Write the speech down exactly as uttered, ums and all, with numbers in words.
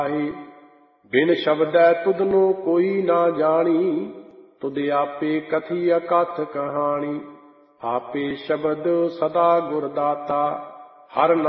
ਬਿਨ ਸ਼ਬਦੈ ਤੁਧਨੂੰ ਕੋਈ ਨਾ ਜਾਣੀ, ਤੁਧ ਆਪੇ ਕਥੀ ਅਕਥ ਕਹਾਣੀ। ਆਪੇ ਸ਼ਬਦ ਸਦਾ ਗੁਰ ਦਾਤਾ, ਹਰ